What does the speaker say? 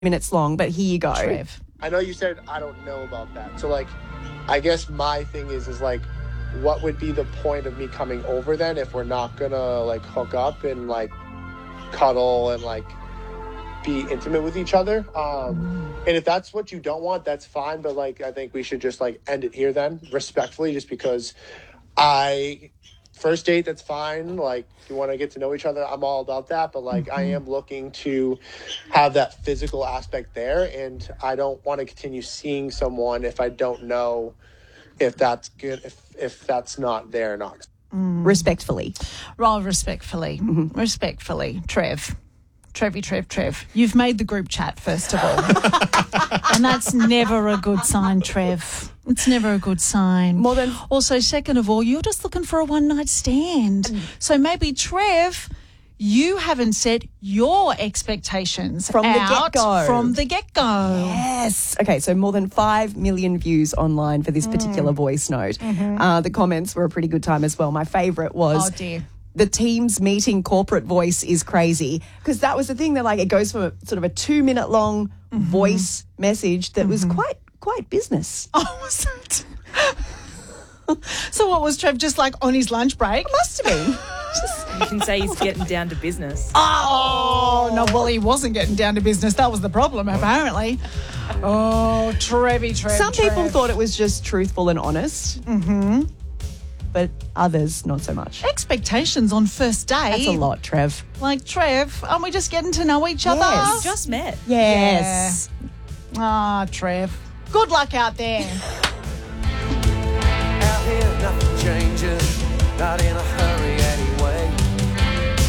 minutes long, but here you go. Trev. I know you said I don't know about that. So, like, I guess my thing is like, what would be the point of me coming over then if we're not gonna, like, hook up and, like, cuddle and, like, be intimate with each other? And if that's what you don't want, that's fine. But, like, I think we should just, like, end it here then, respectfully, just because first date, that's fine. Like, if you want to get to know each other, I'm all about that. But, like, I am looking to have that physical aspect there. And I don't want to continue seeing someone if I don't know if that's good, if that's not there or not. Respectfully. Well, respectfully. Respectfully. Trev. You've made the group chat, first of all. And that's never a good sign, Trev. It's never a good sign. Also, second of all, you're just looking for a one-night stand. So maybe, Trev, you haven't set your expectations From the get-go. Yes. Okay, so more than 5 million views online for this particular voice note. The comments were a pretty good time as well. My favourite was... Oh, dear. The Teams meeting corporate voice is crazy, because that was the thing that, like, it goes from a sort of a 2-minute long voice message that was quite business. Oh, was it? So what was Trev, just like on his lunch break? It must have been. You can say he's getting down to business. Oh, no, well, he wasn't getting down to business. That was the problem, apparently. Oh, Trev. Some people thought it was just truthful and honest. But others, not so much. Expectations on first date. That's a lot, Trev. Like, Trev, aren't we just getting to know each other? Yes. Just met. Yes. Ah, Trev. Good luck out there. Out here, nothing changes. Not in a hurry.